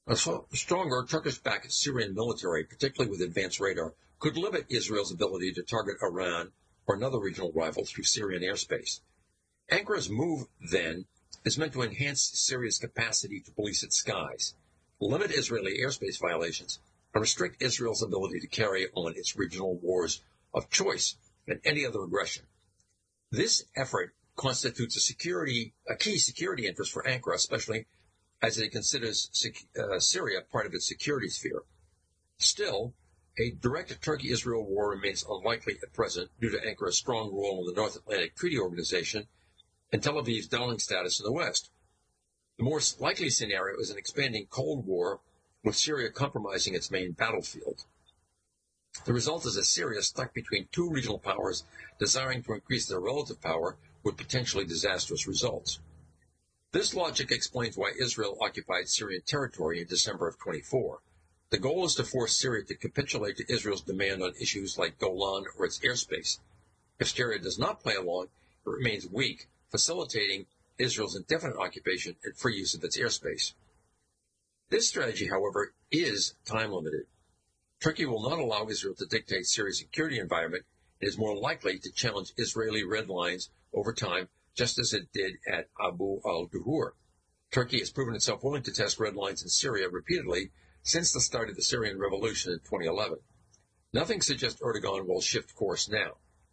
A stronger Turkish-backed Syrian military, particularly with advanced radar, could limit Israel's ability to target Iran or another regional rival through Syrian airspace. Ankara's move, then, is meant to enhance Syria's capacity to police its skies, limit Israeli airspace violations, and restrict Israel's ability to carry on its regional wars of choice and any other aggression. This effort constitutes a key security interest for Ankara, especially as it considers Syria part of its security sphere. Still, a direct Turkey-Israel war remains unlikely at present due to Ankara's strong role in the North Atlantic Treaty Organization and Tel Aviv's darling status in the West. The more likely scenario is an expanding Cold War with Syria compromising its main battlefield. The result is a Syria stuck between two regional powers desiring to increase their relative power with potentially disastrous results. This logic explains why Israel occupied Syrian territory in December of 24. The goal is to force Syria to capitulate to Israel's demand on issues like Golan or its airspace. If Syria does not play along, it remains weak, facilitating Israel's indefinite occupation and free use of its airspace. This strategy, however, is time-limited. Turkey will not allow Israel to dictate Syria's security environment and is more likely to challenge Israeli red lines over time, just as it did at Abu al-Duhur. Turkey has proven itself willing to test red lines in Syria repeatedly since the start of the Syrian revolution in 2011. Nothing suggests Erdogan will shift course now.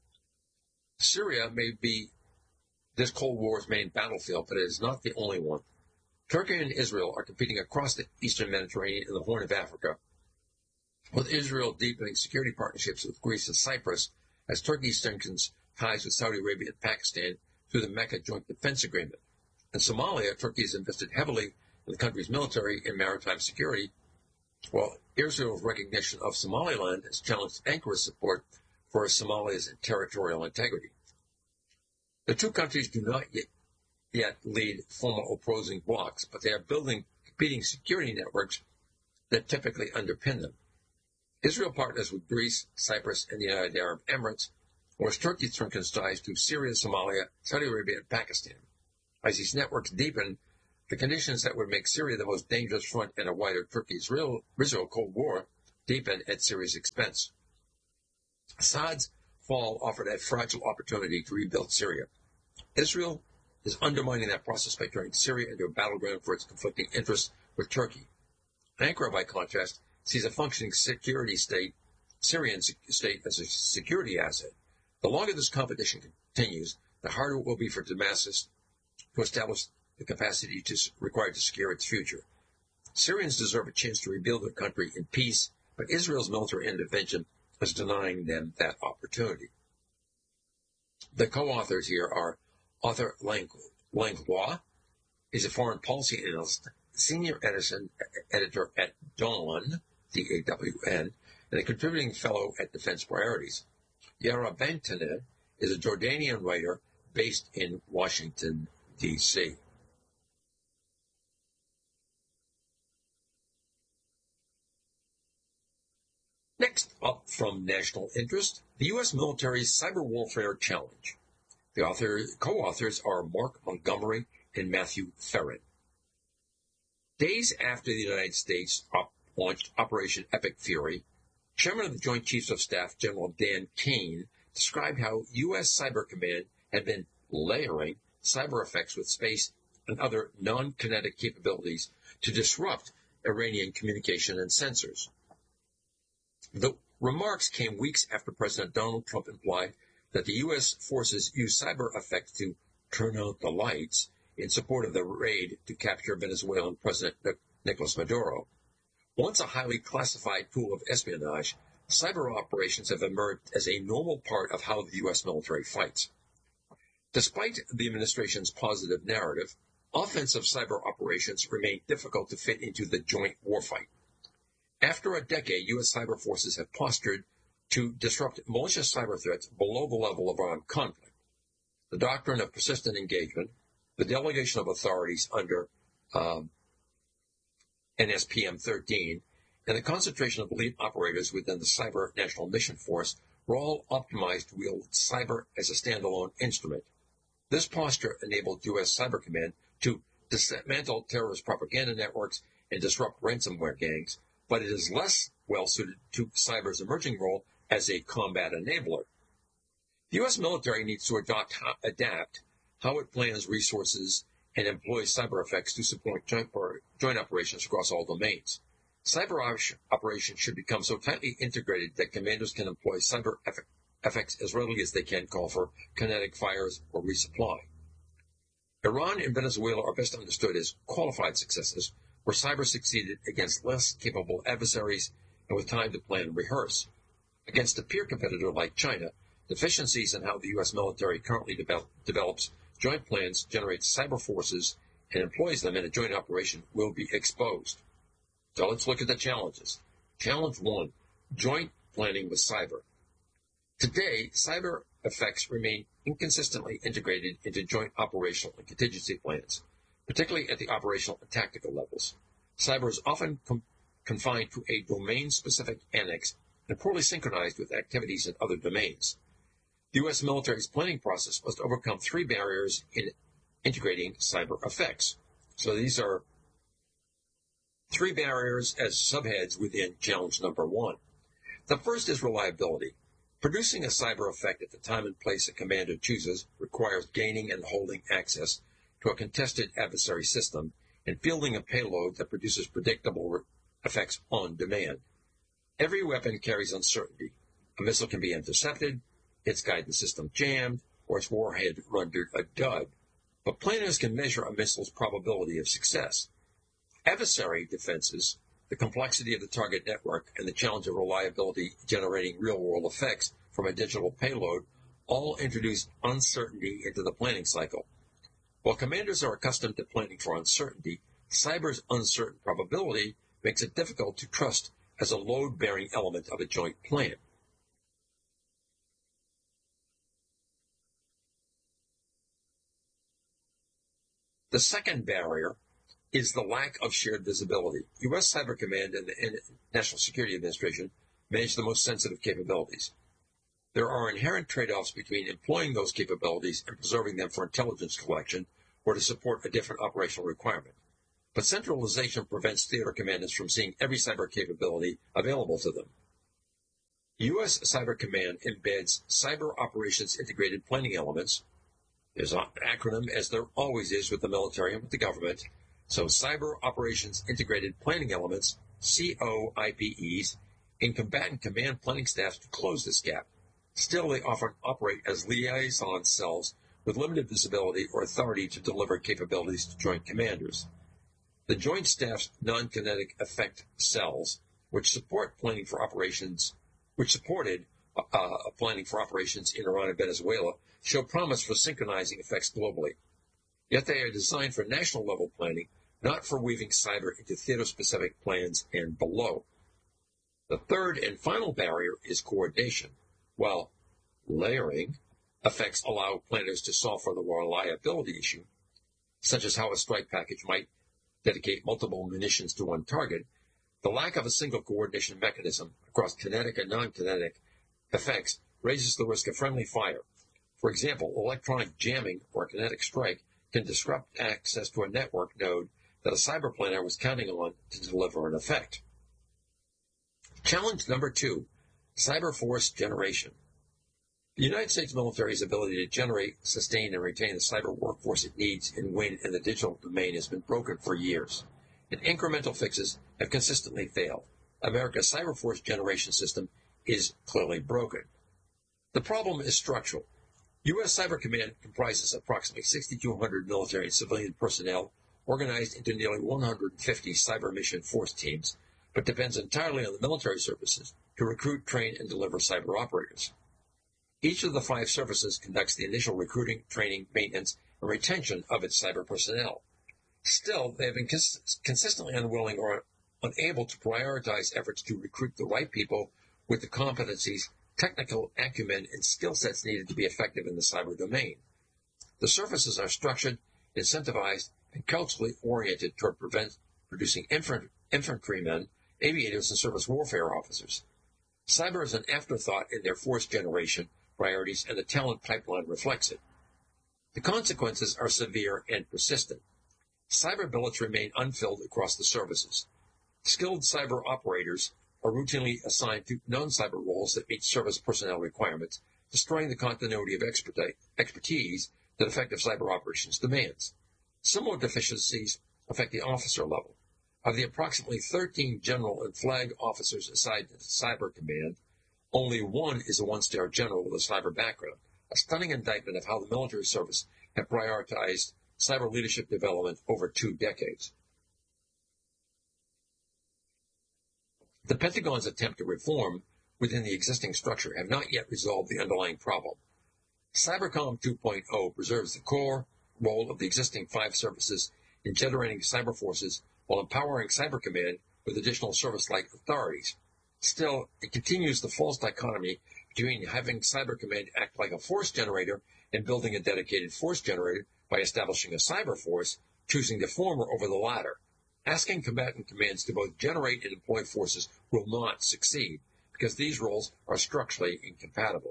Syria may be this Cold War's main battlefield, but it is not the only one. Turkey and Israel are competing across the eastern Mediterranean and the Horn of Africa, with Israel deepening security partnerships with Greece and Cyprus as Turkey strengthens ties with Saudi Arabia and Pakistan through the Mecca Joint Defense Agreement. In Somalia, Turkey has invested heavily in the country's military and maritime security, while Israel's recognition of Somaliland has challenged Ankara's support for Somalia's territorial integrity. The two countries do not yet lead formal opposing blocs, but they are building competing security networks that typically underpin them. Israel partners with Greece, Cyprus, and the United Arab Emirates, whereas Turkey strengthens ties to Syria, Somalia, Saudi Arabia, and Pakistan. As these networks deepen, the conditions that would make Syria the most dangerous front in a wider Turkey-Israel Cold War deepen at Syria's expense. Assad's fall offered a fragile opportunity to rebuild Syria. Israel is undermining that process by turning Syria into a battleground for its conflicting interests with Turkey. Ankara, by contrast, sees a functioning Syrian state as a security asset. The longer this competition continues, the harder it will be for Damascus to establish the capacity required to secure its future. Syrians deserve a chance to rebuild their country in peace, but Israel's military intervention is denying them that opportunity. The co-authors here are Arthur Langlois. He's a foreign policy analyst, senior editor at Dawn, D-A-W-N, and a contributing fellow at Defense Priorities. Yara Bentane is a Jordanian writer based in Washington, D.C. Next up from national interest, the U.S. military's cyber warfare challenge. The co-authors are Mark Montgomery and Matthew Ferrin. Days after the United States launched Operation Epic Fury, Chairman of the Joint Chiefs of Staff, General Dan Kane, described how U.S. Cyber Command had been layering cyber effects with space and other non-kinetic capabilities to disrupt Iranian communication and sensors. The remarks came weeks after President Donald Trump implied that the U.S. forces used cyber effects to turn out the lights in support of the raid to capture Venezuelan President Nicolas Maduro. Once a highly classified tool of espionage, cyber operations have emerged as a normal part of how the U.S. military fights. Despite the administration's positive narrative, offensive cyber operations remain difficult to fit into the joint warfight. After a decade, U.S. cyber forces have postured to disrupt malicious cyber threats below the level of armed conflict. The doctrine of persistent engagement, the delegation of authorities under NSPM 13, and the concentration of elite operators within the Cyber National Mission Force were all optimized to wield cyber as a standalone instrument. This posture enabled U.S. Cyber Command to dismantle terrorist propaganda networks and disrupt ransomware gangs, but it is less well suited to cyber's emerging role as a combat enabler. The U.S. military needs to adapt how it plans resources and employs cyber effects to support joint operations across all domains. Cyber operations should become so tightly integrated that commanders can employ cyber effects as readily as they can call for kinetic fires or resupply. Iran and Venezuela are best understood as qualified successes, where cyber succeeded against less capable adversaries and with time to plan and rehearse. Against a peer competitor like China, deficiencies in how the U.S. military currently develops joint plans, generates cyber forces, and employs them in a joint operation will be exposed. So let's look at the challenges. Challenge 1, joint planning with cyber. Today, cyber effects remain inconsistently integrated into joint operational and contingency plans, particularly at the operational and tactical levels. Cyber is often confined to a domain-specific annex and poorly synchronized with activities in other domains. The U.S. military's planning process must overcome 3 barriers in integrating cyber effects. So these are 3 barriers as subheads within challenge number 1. The first is reliability. Producing a cyber effect at the time and place a commander chooses requires gaining and holding access to a contested adversary system and fielding a payload that produces predictable effects on demand. Every weapon carries uncertainty. A missile can be intercepted, its guidance system jammed, or its warhead rendered a dud. But planners can measure a missile's probability of success. Adversary defenses, the complexity of the target network, and the challenge of reliability generating real-world effects from a digital payload all introduce uncertainty into the planning cycle. While commanders are accustomed to planning for uncertainty, cyber's uncertain probability makes it difficult to trust as a load-bearing element of a joint plan. The second barrier is the lack of shared visibility. U.S. Cyber Command and the National Security Administration manage the most sensitive capabilities. There are inherent trade-offs between employing those capabilities and preserving them for intelligence collection or to support a different operational requirement. But centralization prevents theater commanders from seeing every cyber capability available to them. U.S. Cyber Command embeds Cyber Operations Integrated Planning Elements. There's an acronym, as there always is with the military and with the government. So Cyber Operations Integrated Planning Elements, COIPEs, in combatant command planning staffs to close this gap. Still, they often operate as liaison cells with limited visibility or authority to deliver capabilities to joint commanders. The Joint Staff's non-kinetic effect cells, which support planning for operations, which supported planning for operations in Iran and Venezuela, show promise for synchronizing effects globally. Yet they are designed for national-level planning, not for weaving cyber into theater-specific plans and below. The third and final barrier is coordination. While layering effects allow planners to solve for the reliability issue, such as how a strike package might dedicate multiple munitions to one target, the lack of a single coordination mechanism across kinetic and non-kinetic effects raises the risk of friendly fire. For example, electronic jamming or a kinetic strike can disrupt access to a network node that a cyber planner was counting on to deliver an effect. Challenge number 2, cyber force generation. The United States military's ability to generate, sustain, and retain the cyber workforce it needs and win in the digital domain has been broken for years, and incremental fixes have consistently failed. America's cyber force generation system is clearly broken. The problem is structural. U.S. Cyber Command comprises approximately 6,200 military and civilian personnel organized into nearly 150 cyber mission force teams, but depends entirely on the military services to recruit, train, and deliver cyber operators. Each of the 5 services conducts the initial recruiting, training, maintenance, and retention of its cyber personnel. Still, they have been consistently unwilling or unable to prioritize efforts to recruit the right people with the competencies, technical acumen, and skill sets needed to be effective in the cyber domain. The services are structured, incentivized, and culturally oriented toward producing infantrymen, aviators, and surface warfare officers. Cyber is an afterthought in their force generation priorities, and the talent pipeline reflects it. The consequences are severe and persistent. Cyber billets remain unfilled across the services. Skilled cyber operators are routinely assigned to non-cyber roles that meet service personnel requirements, destroying the continuity of expertise that effective cyber operations demands. Similar deficiencies affect the officer level. Of the approximately 13 general and flag officers assigned to Cyber Command, only one is a one-star general with a cyber background, a stunning indictment of how the military service have prioritized cyber leadership development over 2 decades. The Pentagon's attempt to reform within the existing structure have not yet resolved the underlying problem. Cybercom 2.0 preserves the core role of the existing 5 services in generating cyber forces while empowering Cyber Command with additional service-like authorities. Still, it continues the false dichotomy between having Cyber Command act like a force generator and building a dedicated force generator by establishing a cyber force, choosing the former over the latter. Asking combatant commands to both generate and employ forces will not succeed, because these roles are structurally incompatible.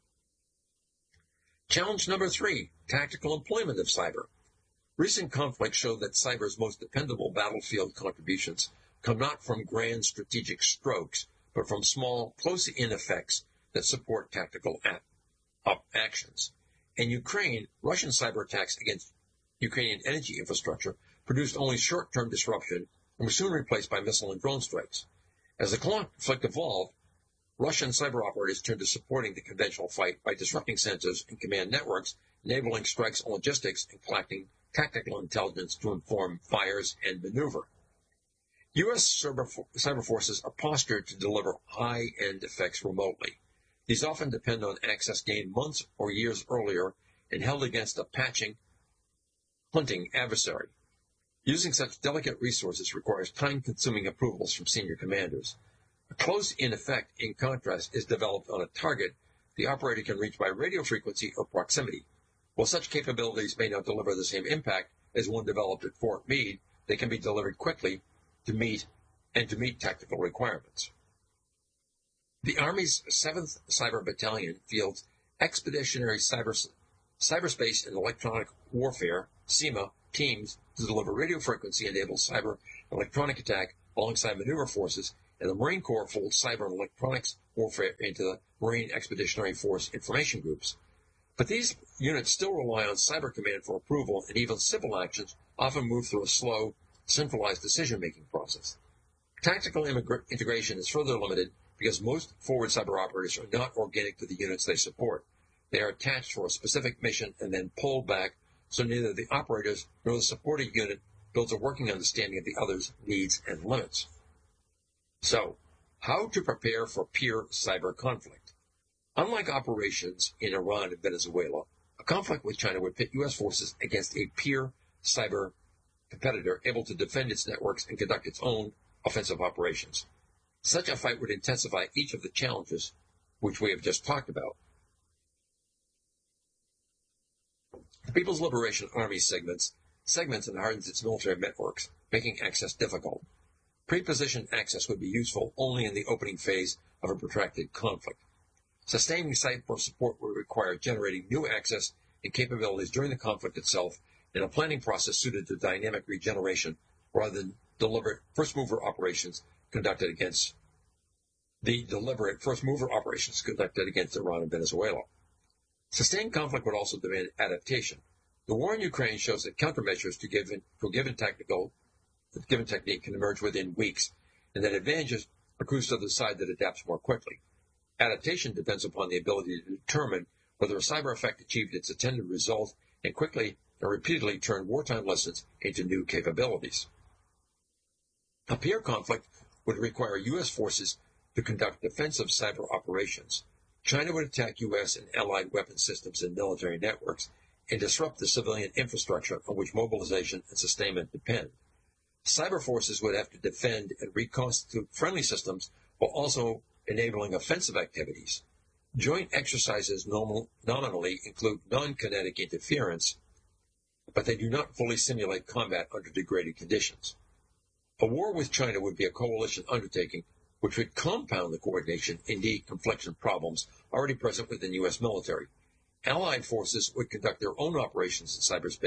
Challenge number 3, tactical employment of cyber. Recent conflicts show that cyber's most dependable battlefield contributions come not from grand strategic strokes, but from small, close-in effects that support tactical actions. In Ukraine, Russian cyber attacks against Ukrainian energy infrastructure produced only short-term disruption and were soon replaced by missile and drone strikes. As the conflict evolved, Russian cyber operators turned to supporting the conventional fight by disrupting sensors and command networks, enabling strikes on logistics and collecting tactical intelligence to inform fires and maneuver. U.S. cyber forces are postured to deliver high-end effects remotely. These often depend on access gained months or years earlier and held against a hunting adversary. Using such delicate resources requires time-consuming approvals from senior commanders. A close-in effect, in contrast, is developed on a target the operator can reach by radio frequency or proximity. While such capabilities may not deliver the same impact as one developed at Fort Meade, they can be delivered quickly to meet tactical requirements. The Army's 7th Cyber Battalion fields expeditionary cyberspace and electronic warfare, CEMA, teams to deliver radio frequency-enabled cyber electronic attack alongside maneuver forces, and the Marine Corps folds cyber and electronics warfare into the Marine Expeditionary Force information groups. But these units still rely on Cyber Command for approval, and even civil actions often move through a slow, centralized decision-making process. Tactical integration is further limited because most forward cyber operators are not organic to the units they support. They are attached for a specific mission and then pulled back, so neither the operators nor the supporting unit builds a working understanding of the other's needs and limits. So, how to prepare for peer cyber conflict? Unlike operations in Iran and Venezuela, a conflict with China would pit U.S. forces against a peer cyber competitor able to defend its networks and conduct its own offensive operations. Such a fight would intensify each of the challenges which we have just talked about. The People's Liberation Army segments and hardens its military networks, making access difficult. Pre-positioned access would be useful only in the opening phase of a protracted conflict. Sustaining cyber support would require generating new access and capabilities during the conflict itself in a planning process suited to dynamic regeneration rather than deliberate first-mover operations conducted against Iran and Venezuela. Sustained conflict would also demand adaptation. The war in Ukraine shows that countermeasures to a given technique can emerge within weeks, and that advantages accrues to the side that adapts more quickly. Adaptation depends upon the ability to determine whether a cyber effect achieved its intended result and quickly and repeatedly turn wartime lessons into new capabilities. A peer conflict would require U.S. forces to conduct defensive cyber operations. China would attack U.S. and allied weapon systems and military networks and disrupt the civilian infrastructure on which mobilization and sustainment depend. Cyber forces would have to defend and reconstitute friendly systems while also enabling offensive activities. Joint exercises nominally include non-kinetic interference, but they do not fully simulate combat under degraded conditions. A war with China would be a coalition undertaking which would compound the coordination, indeed confliction problems, already present within the U.S. military. Allied forces would conduct their own operations in cyberspace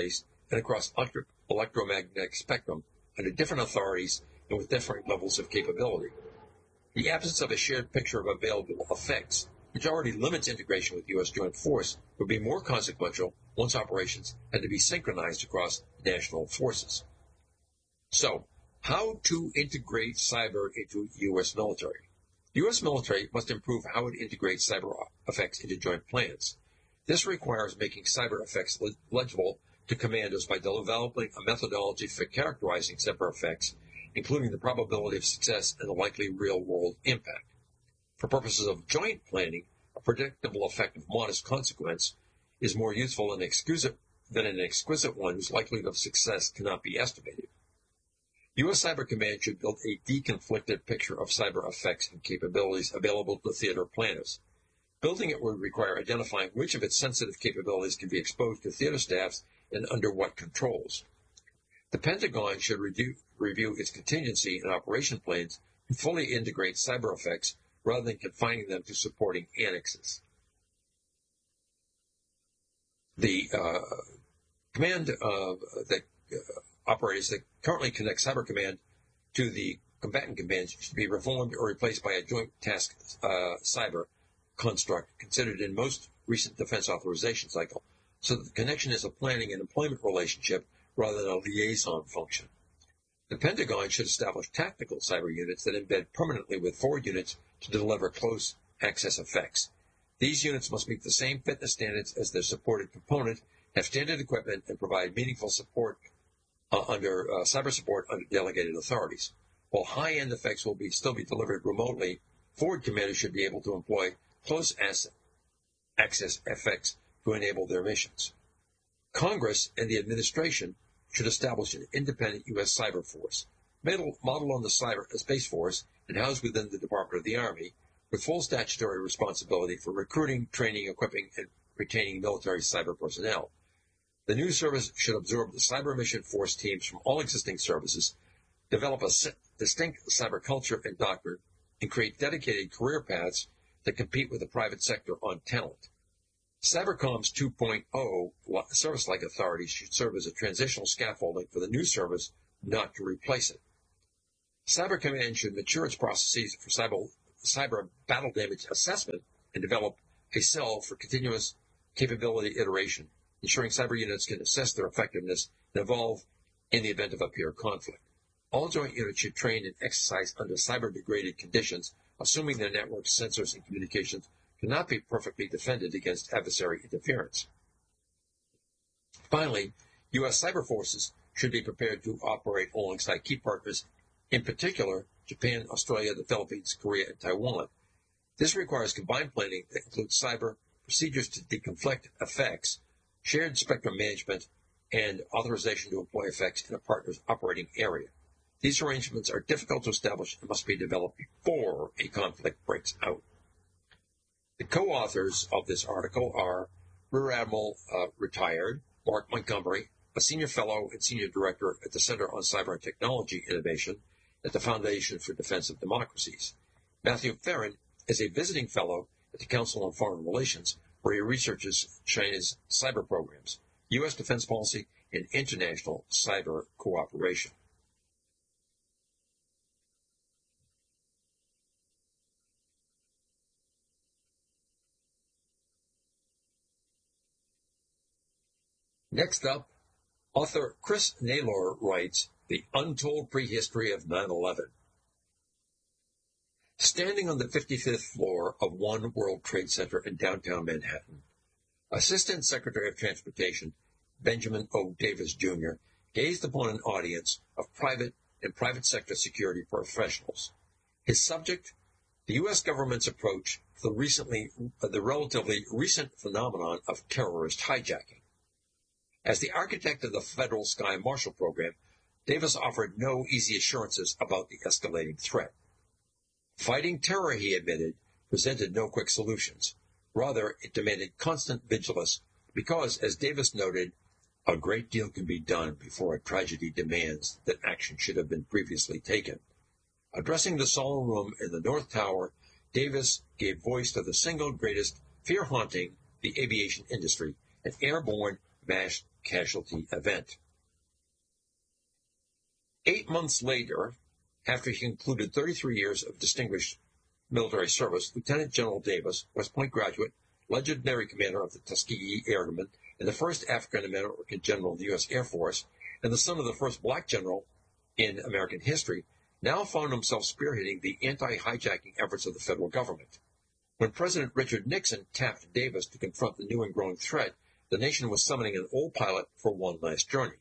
and across electromagnetic spectrum under different authorities and with different levels of capability. The absence of a shared picture of available effects, which already limits integration with U.S. joint force, would be more consequential once operations had to be synchronized across national forces. So, how to integrate cyber into U.S. military? The U.S. military must improve how it integrates cyber effects into joint plans. This requires making cyber effects legible to commanders by developing a methodology for characterizing cyber effects, including the probability of success and the likely real-world impact. For purposes of joint planning, a predictable effect of modest consequence is more useful than an exquisite one whose likelihood of success cannot be estimated. U.S. Cyber Command should build a deconflicted picture of cyber effects and capabilities available to theater planners. Building it would require identifying which of its sensitive capabilities can be exposed to theater staffs and under what controls. The Pentagon should review its contingency and operation plans and fully integrate cyber effects rather than confining them to supporting annexes. The command that operators that currently connect Cyber Command to the combatant commands should be reformed or replaced by a joint task cyber construct considered in most recent defense authorization cycle, so that the connection is a planning and employment relationship rather than a liaison function. The Pentagon should establish tactical cyber units that embed permanently with forward units to deliver close access effects. These units must meet the same fitness standards as their supported component, have standard equipment, and provide meaningful support cyber support under delegated authorities. While high-end effects will still be delivered remotely, forward commanders should be able to employ close access effects to enable their missions. Congress and the administration should establish an independent U.S. cyber force, modeled on the Space Force and housed within the Department of the Army, with full statutory responsibility for recruiting, training, equipping, and retaining military cyber personnel. The new service should absorb the cyber mission force teams from all existing services, develop a distinct cyber culture and doctrine, and create dedicated career paths that compete with the private sector on talent. Cybercom's 2.0 service-like authorities should serve as a transitional scaffolding for the new service, not to replace it. Cyber Command should mature its processes for cyber battle damage assessment and develop a cell for continuous capability iteration, ensuring cyber units can assess their effectiveness and evolve in the event of a peer conflict. All joint units should train and exercise under cyber-degraded conditions, assuming their networks, sensors, and communications cannot be perfectly defended against adversary interference. Finally, U.S. cyber forces should be prepared to operate alongside key partners, in particular Japan, Australia, the Philippines, Korea, and Taiwan. This requires combined planning that includes cyber procedures to deconflict effects, shared spectrum management, and authorization to employ effects in a partner's operating area. These arrangements are difficult to establish and must be developed before a conflict breaks out. The co-authors of this article are Rear Admiral retired Mark Montgomery, a senior fellow and senior director at the Center on Cyber and Technology Innovation at the Foundation for Defense of Democracies. Matthew Farron is a visiting fellow at the Council on Foreign Relations, where he researches China's cyber programs, U.S. defense policy, and international cyber cooperation. Next up, author Chris Naylor writes, The Untold Prehistory of 9/11. Standing on the 55th floor of One World Trade Center in downtown Manhattan, Assistant Secretary of Transportation Benjamin O. Davis, Jr. gazed upon an audience of private and private sector security professionals. His subject, the U.S. government's approach to the relatively recent phenomenon of terrorist hijacking. As the architect of the Federal Sky Marshal Program, Davis offered no easy assurances about the escalating threat. Fighting terror, he admitted, presented no quick solutions. Rather, it demanded constant vigilance because, as Davis noted, a great deal can be done before a tragedy demands that action should have been previously taken. Addressing the solemn room in the North Tower, Davis gave voice to the single greatest fear haunting the aviation industry, an airborne mass casualty event. 8 months later, after he concluded 33 years of distinguished military service, Lieutenant General Davis, West Point graduate, legendary commander of the Tuskegee Airmen, and the first African-American general in the U.S. Air Force, and the son of the first black general in American history, now found himself spearheading the anti-hijacking efforts of the federal government. When President Richard Nixon tapped Davis to confront the new and growing threat, the nation was summoning an old pilot for one last journey.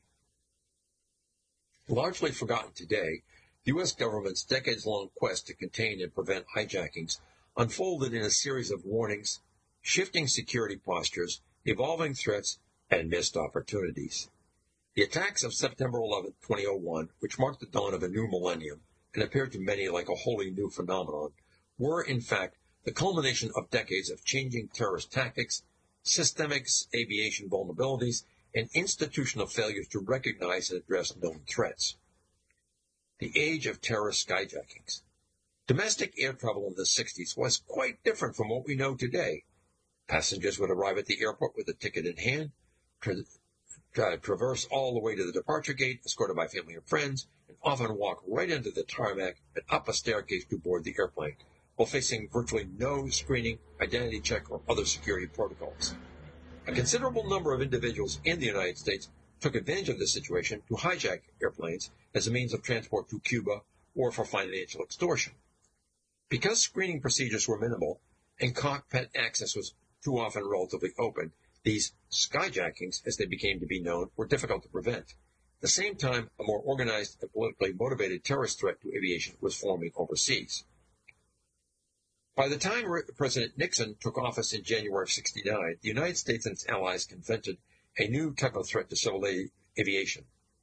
Largely forgotten today, the U.S. government's decades-long quest to contain and prevent hijackings unfolded in a series of warnings, shifting security postures, evolving threats, and missed opportunities. The attacks of September 11, 2001, which marked the dawn of a new millennium and appeared to many like a wholly new phenomenon, were, in fact, the culmination of decades of changing terrorist tactics, systemic aviation vulnerabilities, and institutional failures to recognize and address known threats. The age of terrorist skyjackings. Domestic air travel in the 60s was quite different from what we know today. Passengers would arrive at the airport with a ticket in hand, traverse all the way to the departure gate, escorted by family and friends, and often walk right into the tarmac and up a staircase to board the airplane, while facing virtually no screening, identity check, or other security protocols. A considerable number of individuals in the United States took advantage of this situation to hijack airplanes as a means of transport to Cuba or for financial extortion. Because screening procedures were minimal and cockpit access was too often relatively open, these skyjackings, as they became to be known, were difficult to prevent. At the same time, a more organized and politically motivated terrorist threat to aviation was forming overseas. By the time President Nixon took office in January of 1969, the United States and its allies confronted a new type of threat to civil aviation.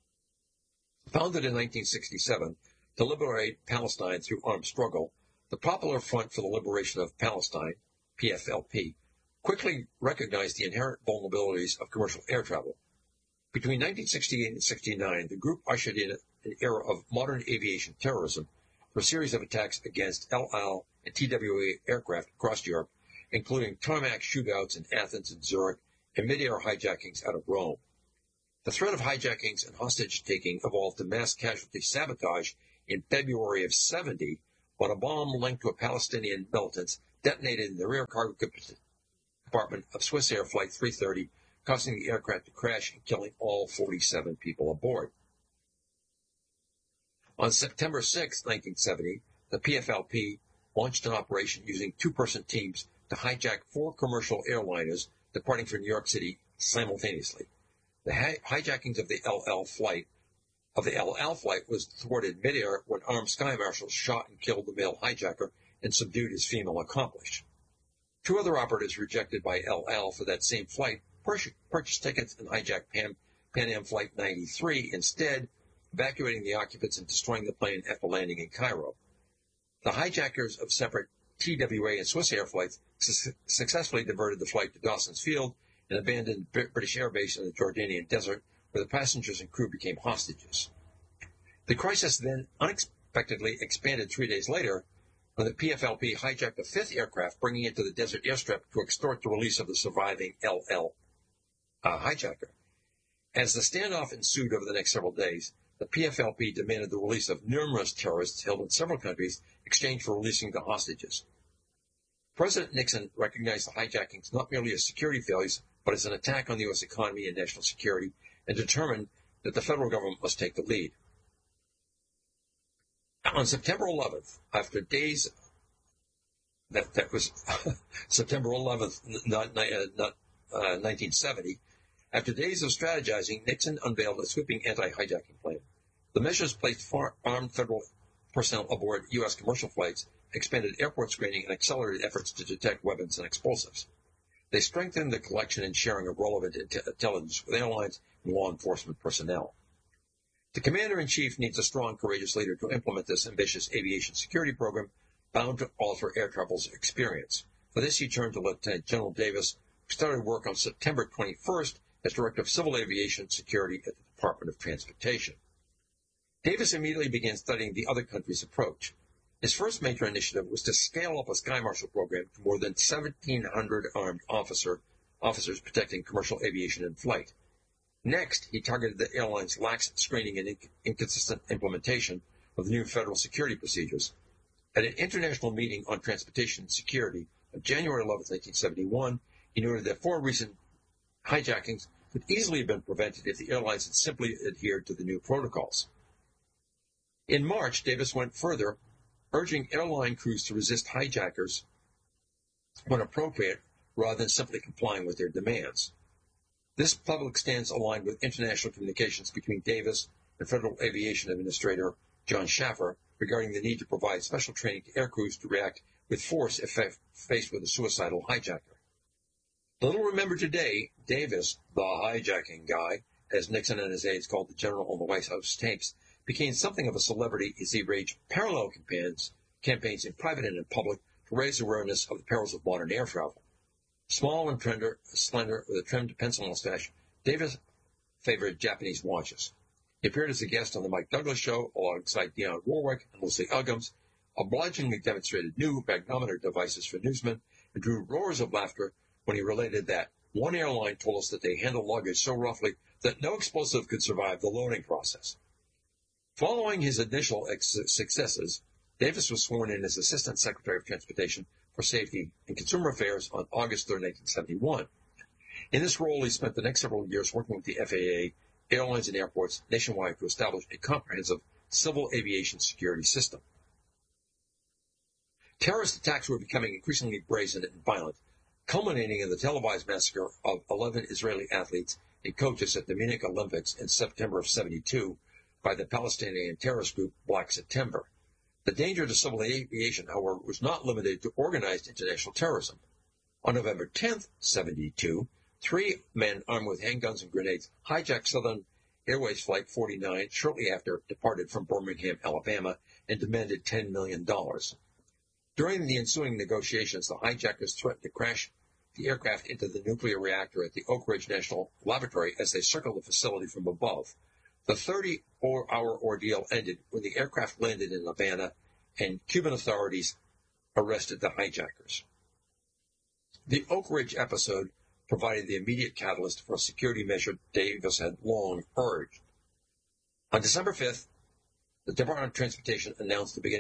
Founded in 1967 to liberate Palestine through armed struggle, the Popular Front for the Liberation of Palestine, PFLP, quickly recognized the inherent vulnerabilities of commercial air travel. Between 1968 and 1969, the group ushered in an era of modern aviation terrorism for a series of attacks against El Al and TWA aircraft across Europe, including tarmac shootouts in Athens and Zurich and mid-air hijackings out of Rome. The threat of hijackings and hostage-taking evolved to mass casualty sabotage in February of 1970 when a bomb linked to a Palestinian militant detonated in the rear cargo compartment of Swiss Air Flight 330, causing the aircraft to crash and killing all 47 people aboard. On September 6, 1970, the PFLP launched an operation using two-person teams to hijack 4 commercial airliners departing from New York City simultaneously. The hijackings of the El Al flight was thwarted midair when armed sky marshals shot and killed the male hijacker and subdued his female accomplice. 2 other operatives rejected by El Al for that same flight purchased tickets and hijacked Pan Am Flight 93 instead, evacuating the occupants and destroying the plane after landing in Cairo. The hijackers of separate TWA and Swiss Air flights successfully diverted the flight to Dawson's Field and abandoned British Air Base in the Jordanian desert, where the passengers and crew became hostages. The crisis then unexpectedly expanded 3 days later when the PFLP hijacked a 5th aircraft, bringing it to the desert airstrip to extort the release of the surviving LL hijacker. As the standoff ensued over the next several days, the PFLP demanded the release of numerous terrorists held in several countries in exchange for releasing the hostages. President Nixon recognized the hijackings not merely as security failures, but as an attack on the U.S. economy and national security, and determined that the federal government must take the lead. On September 11th, after days, that was September 11th, not 1970, after days of strategizing, Nixon unveiled a sweeping anti-hijacking plan. The measures placed armed federal personnel aboard U.S. commercial flights, expanded airport screening, and accelerated efforts to detect weapons and explosives. They strengthened the collection and sharing of relevant intelligence with airlines and law enforcement personnel. The commander-in-chief needs a strong, courageous leader to implement this ambitious aviation security program bound to alter air travel's experience. For this, he turned to Lieutenant General Davis, who started work on September 21st as Director of Civil Aviation Security at the Department of Transportation. Davis immediately began studying the other country's approach. His first major initiative was to scale up a Sky Marshal program to more than 1,700 armed officers protecting commercial aviation in flight. Next, he targeted the airline's lax screening and inconsistent implementation of the new federal security procedures. At an international meeting on transportation security on January 11, 1971, he noted that 4 recent hijackings could easily have been prevented if the airlines had simply adhered to the new protocols. In March, Davis went further, urging airline crews to resist hijackers when appropriate rather than simply complying with their demands. This public stance aligned with international communications between Davis and Federal Aviation Administrator John Schaffer regarding the need to provide special training to air crews to react with force if faced with a suicidal hijacker. Little remembered today, Davis, the hijacking guy, as Nixon and his aides called the general on the White House tapes, became something of a celebrity as he waged parallel campaigns in private and in public to raise awareness of the perils of modern air travel. Small and slender, with a trimmed pencil mustache, Davis favored Japanese watches. He appeared as a guest on the Mike Douglas Show alongside Dionne Warwick and Lucy Uggams, obligingly demonstrated new magnetometer devices for newsmen, and drew roars of laughter when he related that one airline told us that they handled luggage so roughly that no explosive could survive the loading process. Following his initial successes, Davis was sworn in as Assistant Secretary of Transportation for Safety and Consumer Affairs on August 3, 1971. In this role, he spent the next several years working with the FAA, airlines, and airports nationwide to establish a comprehensive civil aviation security system. Terrorist attacks were becoming increasingly brazen and violent, culminating in the televised massacre of 11 Israeli athletes and coaches at the Munich Olympics in September of 1972 by the Palestinian terrorist group Black September. The danger to civil aviation, however, was not limited to organized international terrorism. On November 10, 1972, 3 men armed with handguns and grenades hijacked Southern Airways Flight 49 shortly after it departed from Birmingham, Alabama, and demanded $10 million. During the ensuing negotiations, the hijackers threatened to crash the aircraft into the nuclear reactor at the Oak Ridge National Laboratory as they circled the facility from above. The 30-hour ordeal ended when the aircraft landed in Havana and Cuban authorities arrested the hijackers. The Oak Ridge episode provided the immediate catalyst for a security measure Davis had long urged. On December 5th, the Department of Transportation announced on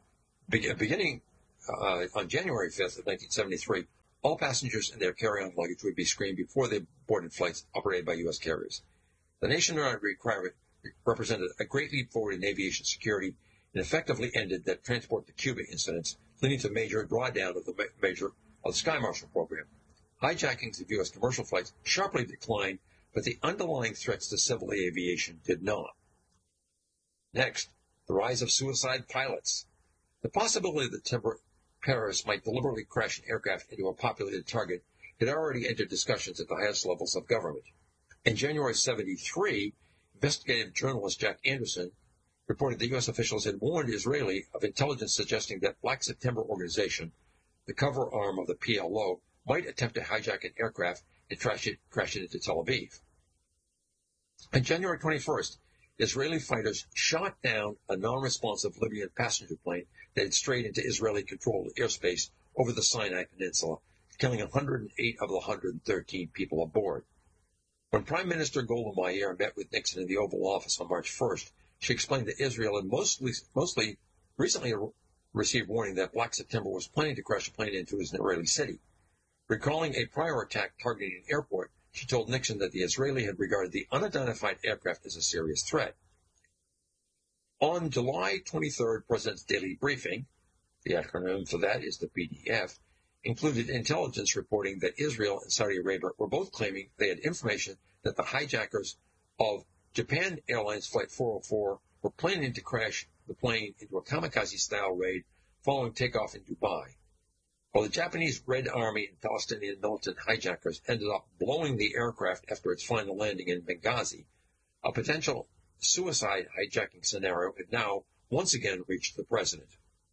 January 5th of 1973, all passengers and their carry-on luggage would be screened before they boarded flights operated by U.S. carriers. The nationwide requirement represented a great leap forward in aviation security and effectively ended the Transport to Cuba incidents, leading to major drawdown of the Sky Marshal program. Hijackings of U.S. commercial flights sharply declined, but the underlying threats to civil aviation did not. Next, the rise of suicide pilots. The possibility that terrorists might deliberately crash an aircraft into a populated target had already entered discussions at the highest levels of government. In January 1973, investigative journalist Jack Anderson reported that U.S. officials had warned Israeli of intelligence suggesting that Black September organization, the cover arm of the PLO, might attempt to hijack an aircraft and crash it into Tel Aviv. On January 21st, Israeli fighters shot down a non-responsive Libyan passenger plane that had strayed into Israeli-controlled airspace over the Sinai Peninsula, killing 108 of the 113 people aboard. When Prime Minister Golda Meir met with Nixon in the Oval Office on March 1st, she explained that Israel had mostly recently received warning that Black September was planning to crash a plane into an Israeli city. Recalling a prior attack targeting an airport, she told Nixon that the Israeli had regarded the unidentified aircraft as a serious threat. On July 23rd, President's Daily Briefing, the acronym for that is the PDF, included intelligence reporting that Israel and Saudi Arabia were both claiming they had information that the hijackers of Japan Airlines Flight 404 were planning to crash the plane into a kamikaze-style raid following takeoff in Dubai. While the Japanese Red Army and Palestinian militant hijackers ended up blowing the aircraft after its final landing in Benghazi, a potential suicide hijacking scenario had now once again reached the president.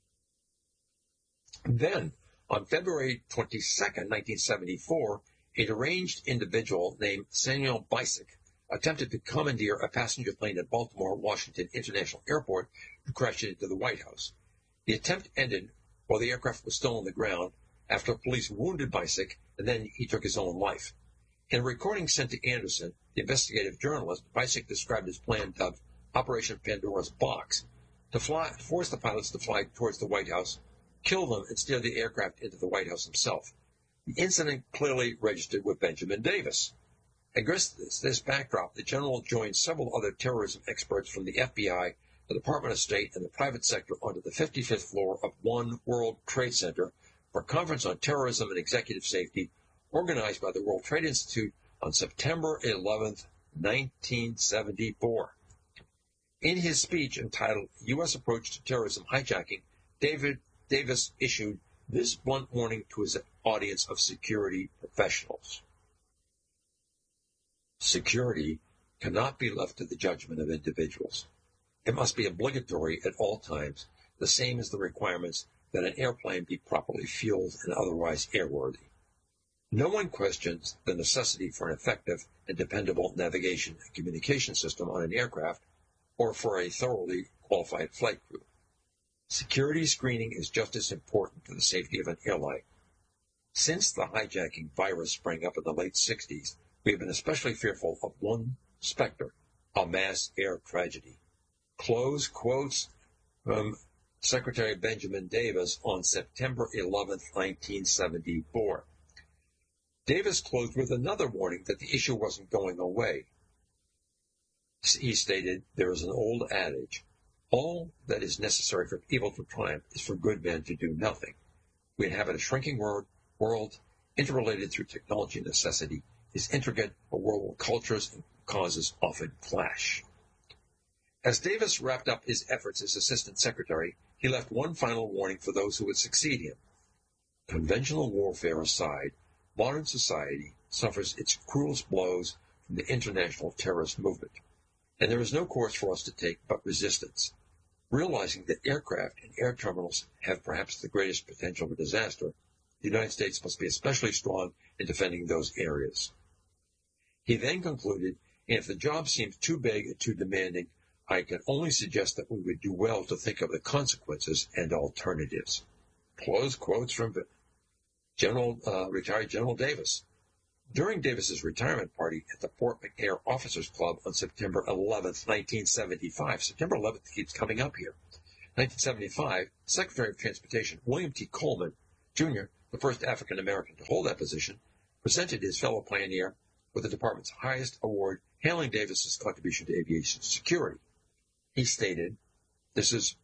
Then, on February 22, 1974, a deranged individual named Samuel Bisek attempted to commandeer a passenger plane at Baltimore Washington International Airport to crash it into the White House. The attempt ended while the aircraft was still on the ground after police wounded Bisek, and then he took his own life. In a recording sent to Anderson, the investigative journalist, Vysek described his plan dubbed Operation Pandora's Box to force the pilots to fly towards the White House, kill them, and steer the aircraft into the White House himself. The incident clearly registered with Benjamin Davis. Against this backdrop, the general joined several other terrorism experts from the FBI, the Department of State, and the private sector onto the 55th floor of One World Trade Center for a conference on terrorism and executive safety organized by the World Trade Institute on September 11, 1974. In his speech entitled U.S. Approach to Terrorism Hijacking, Davis issued this blunt warning to his audience of security professionals. Security cannot be left to the judgment of individuals. It must be obligatory at all times, the same as the requirements that an airplane be properly fueled and otherwise airworthy. No one questions the necessity for an effective and dependable navigation and communication system on an aircraft or for a thoroughly qualified flight crew. Security screening is just as important to the safety of an airline. Since the hijacking virus sprang up in the late 60s, we have been especially fearful of one specter, a mass air tragedy. Close quotes from Secretary Benjamin Davis on September 11, 1974. Davis closed with another warning that the issue wasn't going away. He stated, "There is an old adage, all that is necessary for evil to triumph is for good men to do nothing. We inhabit a shrinking world, interrelated through technology and necessity, is intricate, a world where cultures and causes often clash." As Davis wrapped up his efforts as Assistant Secretary, he left one final warning for those who would succeed him. Conventional warfare aside, modern society suffers its cruelest blows from the international terrorist movement, and there is no course for us to take but resistance. Realizing that aircraft and air terminals have perhaps the greatest potential for disaster, the United States must be especially strong in defending those areas. He then concluded, "And if the job seems too big and too demanding, I can only suggest that we would do well to think of the consequences and alternatives." Close quotes from retired General Davis. During Davis's retirement party at the Fort McNair Officers Club on September 11, 1975, September 11th keeps coming up here, 1975, Secretary of Transportation William T. Coleman, Jr., the first African-American to hold that position, presented his fellow pioneer with the department's highest award, hailing Davis's contribution to aviation security. He stated, this is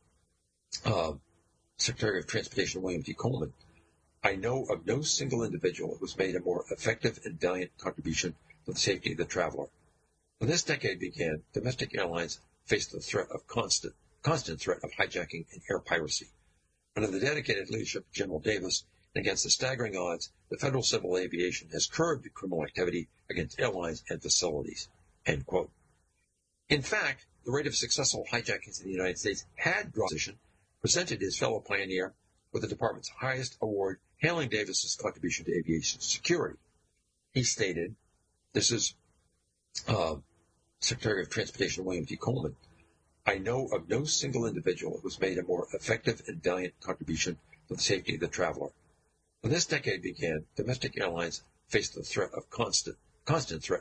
Secretary of Transportation William T. Coleman, "I know of no single individual who has made a more effective and valiant contribution to the safety of the traveler. When this decade began, domestic airlines faced the threat of constant threat of hijacking and air piracy. Under the dedicated leadership of General Davis, and against the staggering odds, the Federal Civil Aviation has curbed criminal activity against airlines and facilities." End quote. In fact, the rate of successful hijackings in the United States had dropped. Presented his fellow pioneer with the department's highest award, hailing Davis's contribution to aviation security. He stated, this is Secretary of Transportation William T. Coleman, "I know of no single individual who has made a more effective and valiant contribution to the safety of the traveler. When this decade began, domestic airlines faced the threat of constant threat